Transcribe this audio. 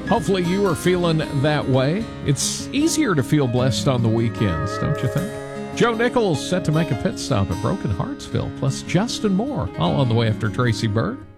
Hopefully you are feeling that way. It's easier to feel blessed on the weekends, don't you think? Joe Nichols set to make a pit stop at Broken Heartsville, plus Justin Moore, all on the way after Tracy Byrd.